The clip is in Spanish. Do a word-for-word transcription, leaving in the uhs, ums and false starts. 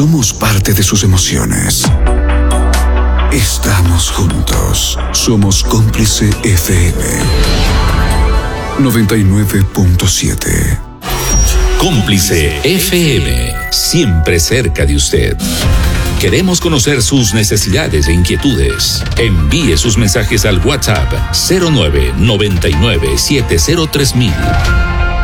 Somos parte de sus emociones. Estamos juntos. Somos Cómplice F M noventa y nueve punto siete. Cómplice F M, siempre cerca de usted. Queremos conocer sus necesidades e inquietudes. Envíe sus mensajes al WhatsApp cero nueve noventa y nueve siete cero tres mil.